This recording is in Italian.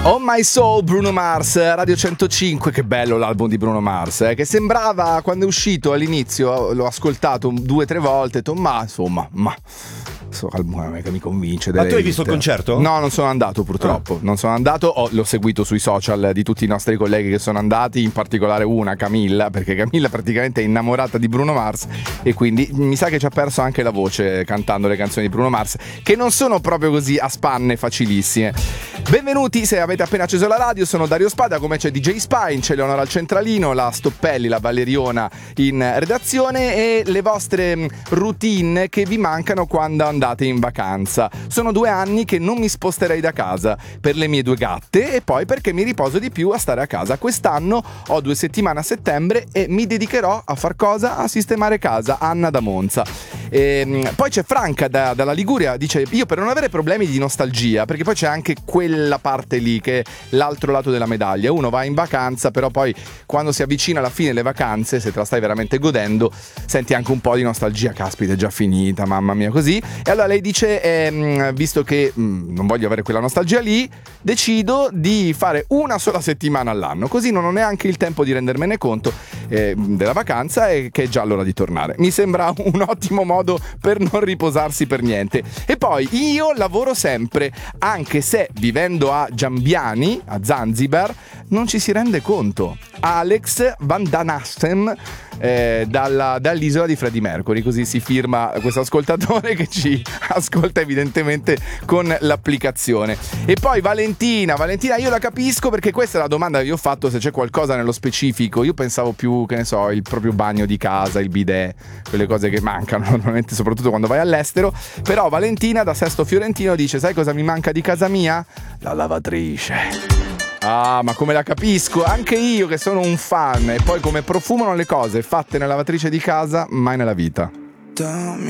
Oh My Soul, Bruno Mars, Radio 105, che bello l'album di Bruno Mars, che sembrava, quando è uscito all'inizio, l'ho ascoltato 2 o 3 volte, ho detto, ma insomma, questo album non è che mi convince. Ma tu hai visto il concerto? No, non sono andato purtroppo, non sono andato, l'ho seguito sui social di tutti i nostri colleghi che sono andati, in particolare una, Camilla, perché Camilla praticamente è innamorata di Bruno Mars e quindi mi sa che ci ha perso anche la voce cantando le canzoni di Bruno Mars, che non sono proprio così a spanne facilissime. Benvenuti, se avete appena acceso la radio, sono Dario Spada, come c'è DJ Spine, c'è Leonora al centralino, la Stoppelli, la Valeriona in redazione e le vostre routine che vi mancano quando andate in vacanza. Sono 2 anni che non mi sposterei da casa per le mie 2 gatte e poi perché mi riposo di più a stare a casa. Quest'anno ho 2 settimane a settembre e mi dedicherò a far cosa? A sistemare casa. Anna da Monza. Poi c'è Franca dalla Liguria, dice io per non avere problemi di nostalgia, perché poi c'è anche quella parte lì che è l'altro lato della medaglia, uno va in vacanza però poi quando si avvicina alla fine delle vacanze, se te la stai veramente godendo, senti anche un po' di nostalgia, caspita è già finita, mamma mia, così. E allora lei dice visto che non voglio avere quella nostalgia lì, decido di fare una sola settimana all'anno, così non ho neanche il tempo di rendermene conto della vacanza e che è già l'ora di tornare. Mi sembra un ottimo modo per non riposarsi per niente. E poi io lavoro sempre, anche se vivendo a Giambiani, a Zanzibar, non ci si rende conto. Alex Van Danassem dall'isola di Freddie Mercury, così si firma questo ascoltatore che ci ascolta evidentemente con l'applicazione. E poi Valentina, io la capisco perché questa è la domanda che io ho fatto, se c'è qualcosa nello specifico. Io pensavo più, che ne so, il proprio bagno di casa, il bidet, quelle cose che mancano normalmente soprattutto quando vai all'estero. Però Valentina da Sesto Fiorentino dice: sai cosa mi manca di casa mia? La lavatrice. Ah, ma come la capisco, anche io che sono un fan. E poi come profumano le cose fatte nella lavatrice di casa, mai nella vita.